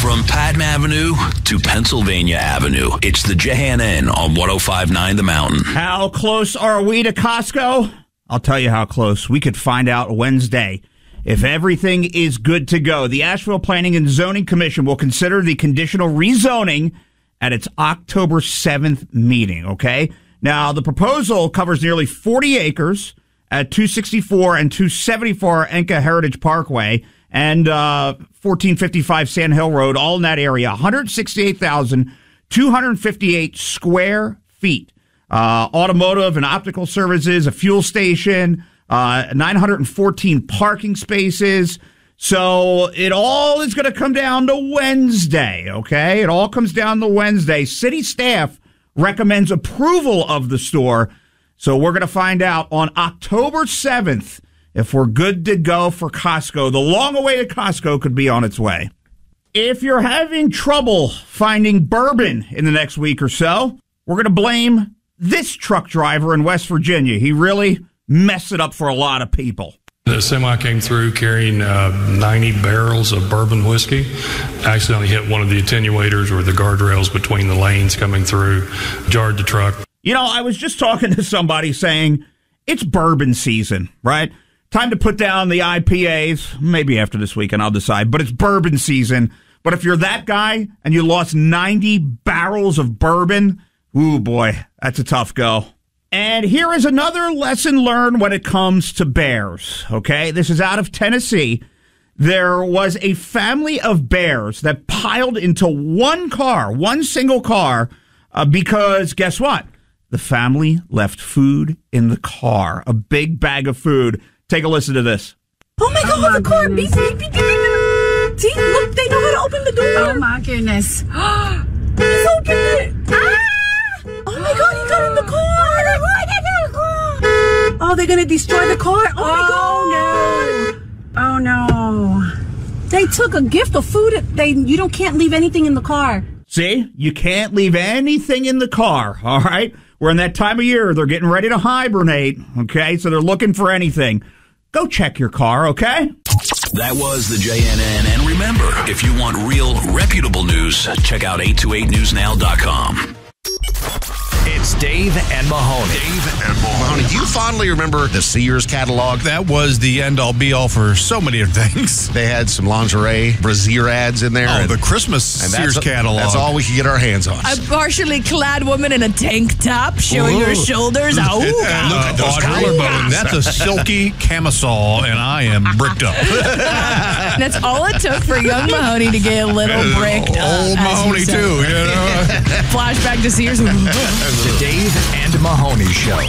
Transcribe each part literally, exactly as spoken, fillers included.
From Patton Avenue to Pennsylvania Avenue, it's the J N N on one oh five point nine The Mountain. How close are we to Costco? I'll tell you how close. We could find out Wednesday if everything is good to go. The Asheville Planning and Zoning Commission will consider the conditional rezoning at its October seventh meeting, okay? Now, the proposal covers nearly forty acres at two sixty-four and two seventy-four Enka Heritage Parkway and uh, fourteen fifty-five Sand Hill Road, all in that area. one hundred sixty-eight thousand two hundred fifty-eight square feet. Uh, automotive and optical services, a fuel station, uh, nine hundred fourteen parking spaces. So it all is going to come down to Wednesday, okay? It all comes down to Wednesday. City staff recommends approval of the store. So we're going to find out on October seventh if we're good to go for Costco. The long-awaited Costco could be on its way. If you're having trouble finding bourbon in the next week or so, we're going to blame this truck driver in West Virginia. He really messed it up for a lot of people. The semi came through carrying uh, ninety barrels of bourbon whiskey. Accidentally hit one of the attenuators or the guardrails between the lanes coming through, jarred the truck. You know, I was just talking to somebody saying it's bourbon season, right? Time to put down the I P As. Maybe after this weekend I'll decide, but it's bourbon season. But if you're that guy and you lost ninety barrels of bourbon, ooh boy, that's a tough go. And here is another lesson learned when it comes to bears, okay? This is out of Tennessee. There was a family of bears that piled into one car, one single car, uh, because guess what? The family left food in the car, a big bag of food. Take a listen to this. Oh my God, the car, beep, beep, beep, beep, beep. See, look, they know how to open the door. Oh my goodness. He's opened it. Ah! Oh my God, he got in the car. Oh, they're going to destroy the car? Oh, Oh, my God. no. Oh, no. They took a gift of food. They You don't can't leave anything in the car. See, you can't leave anything in the car, all right? We're in that time of year. They're getting ready to hibernate, okay? So they're looking for anything. Go check your car, okay? That was the J N N. And remember, if you want real, reputable news, check out eight two eight news now dot com. It's Dave and Mahoney. Dave and Mahoney. Do you fondly remember the Sears catalog? That was the end-all, be-all for so many things. They had some lingerie, brassiere ads in there. Oh, and, the Christmas and Sears that's, catalog. That's all we could get our hands on. A partially clad woman in a tank top showing Ooh. her shoulders. Oh, And look at those collarbones. That's a silky camisole, and I am bricked up. That's all it took for young Mahoney to get a little bricked up. Old Mahoney, too, you know. Flashback to Sears. The Dave and Mahoney Show.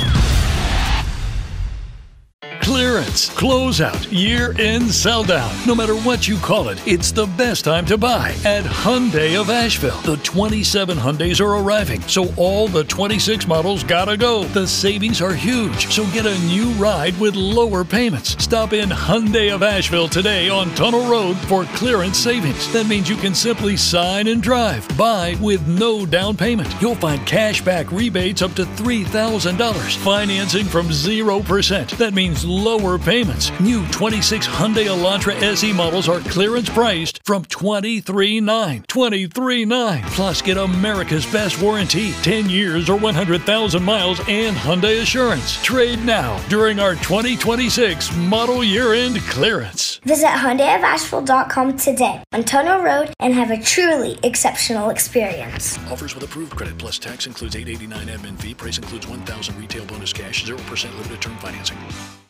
Clearance, closeout, year-end sell-down. No matter what you call it, it's the best time to buy at Hyundai of Asheville. The twenty-seven Hyundais are arriving, so all the twenty-six models gotta go. The savings are huge, so get a new ride with lower payments. Stop in Hyundai of Asheville today on Tunnel Road for clearance savings. That means you can simply sign and drive. Buy with no down payment. You'll find cash back rebates up to three thousand dollars. Financing from zero percent. That means lower payments. New twenty-six Hyundai Elantra S E models are clearance priced from twenty-three nine. twenty-three nine. Plus, get America's best warranty, ten years or one hundred thousand miles, and Hyundai Assurance. Trade now during our twenty twenty-six model year-end clearance. Visit Hyundai of Asheville dot com today on Tunnel Road and have a truly exceptional experience. Offers with approved credit plus tax includes eight eighty-nine admin fee. Price includes one thousand retail bonus cash, zero percent limited term financing.